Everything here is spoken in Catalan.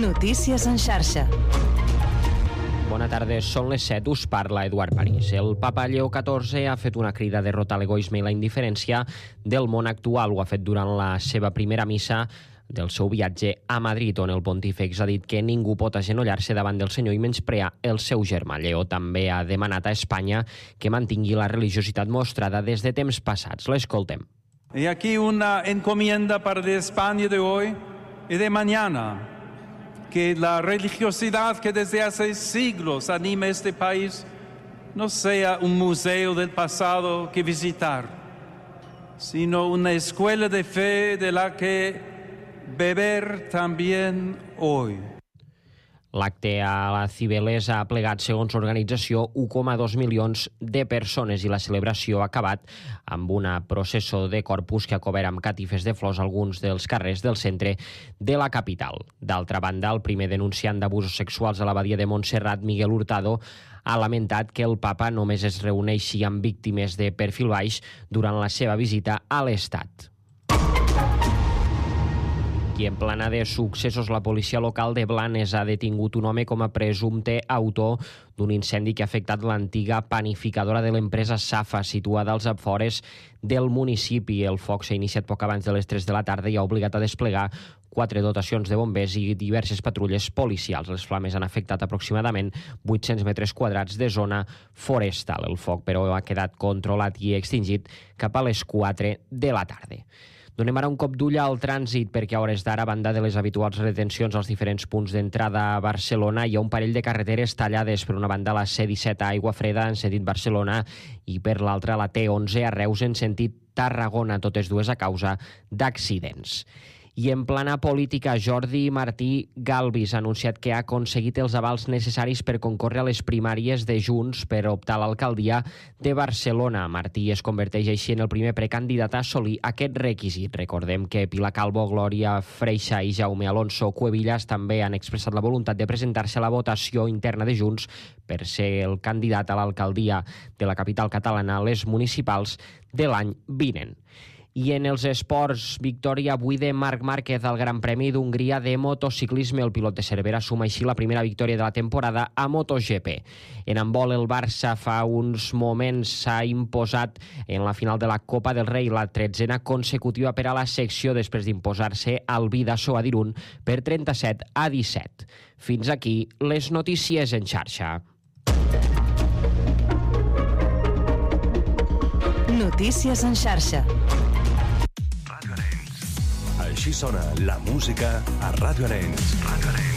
Notícies en xarxa. Bona tarda, són les 7, us parla Eduard París. El papa Lleó XIV ha fet una crida a derrotar l'egoisme i la indiferència del món actual. Ho ha fet durant la seva primera missa del seu viatge a Madrid, on el pontífex ha dit que ningú pot agenollar-se davant del Senyor i menysprear el seu germà. Lleó també ha demanat a Espanya que mantingui la religiositat mostrada des de temps passats. L'escoltem. Y aquí una encomienda para de España de hoy y de mañana. Que la religiosidad que desde hace siglos anima este país no sea un museo del pasado que visitar, sino una escuela de fe de la que beber también hoy. L'acte a la Cibeles ha plegat, segons l'organització, 1,2 milions de persones i la celebració ha acabat amb una processó de Corpus que ha cobert amb catifes de flors alguns dels carrers del centre de la capital. D'altra banda, el primer denunciant d'abusos sexuals a l'abadia de Montserrat, Miguel Hurtado, ha lamentat que el papa només es reuneixi amb víctimes de perfil baix durant la seva visita a l'Estat. I en plana de successos, la policia local de Blanes ha detingut un home com a presumpte autor d'un incendi que ha afectat l'antiga panificadora de l'empresa Safa, situada als afores del municipi. El foc s'ha iniciat poc abans de les 3 de la tarda i ha obligat a desplegar 4 dotacions de bombers i diverses patrulles policials. Les flames han afectat aproximadament 800 metres quadrats de zona forestal. El foc, però, ha quedat controlat i extingit cap a les 4 de la tarda. Donem ara un cop d'ull al trànsit, perquè a hores d'ara, a banda de les habituals retencions als diferents punts d'entrada a Barcelona, hi ha un parell de carreteres tallades. Per una banda, la C-17 a Aiguafreda en sentit Barcelona i per l'altra la T-11 a Reus en sentit Tarragona, totes dues a causa d'accidents. I en plana política, Jordi Martí Galvis ha anunciat que ha aconseguit els avals necessaris per concórrer a les primàries de Junts per optar a l'alcaldia de Barcelona. Martí es converteix així en el primer precandidat a assolir aquest requisit. Recordem que Pilar Calvo, Glòria Freixa i Jaume Alonso Cuevillas també han expressat la voluntat de presentar-se a la votació interna de Junts per ser el candidat a l'alcaldia de la capital catalana a les municipals de l'any vinent. I en els esports, victòria avui de Marc Márquez al Gran Premi d'Hongria de motociclisme. El pilot de Cervera suma així la primera victòria de la temporada a MotoGP. En handbol, el Barça fa uns moments s'ha imposat en la final de la Copa del Rei, la 13a consecutiva per a la secció, després d'imposar-se al Bidasoa d'Irún per 37-17. Fins aquí les notícies en xarxa. Notícies en xarxa. Així sona la música a Ràdio Arenys.